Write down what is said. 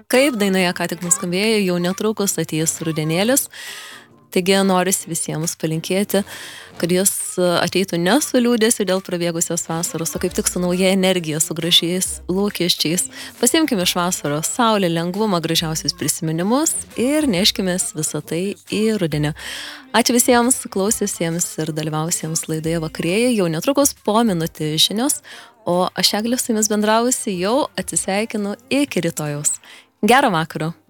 Kaip dainoje ką tik nuskambėjo, jau netrukus ateis rudenėlis. Taigi norisi visiems palinkėti, kad jis ateitų ne su liūdėsiu dėl prabėgusios vasaros, o kaip tik su nauja energija, su gražiais lūkesčiais. Pasiimkime iš vasaros saulę, lengvumą, gražiausius prisiminimus ir neškimės visą tai į rudenį. Ačiū visiems klausysiems ir dalyvausiems laidoje Vakarėja. Jau netrukus po minutį žinios, o aš Eglė su jumis bendrausi jau atsisveikinu iki rytojaus. Gero vakaro!